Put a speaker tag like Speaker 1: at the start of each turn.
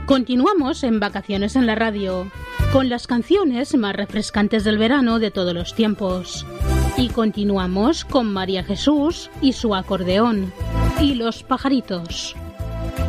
Speaker 1: Continuamos en Vacaciones en la Radio, con las canciones más refrescantes del verano de todos los tiempos. Y continuamos con María Jesús y su acordeón y los pajaritos.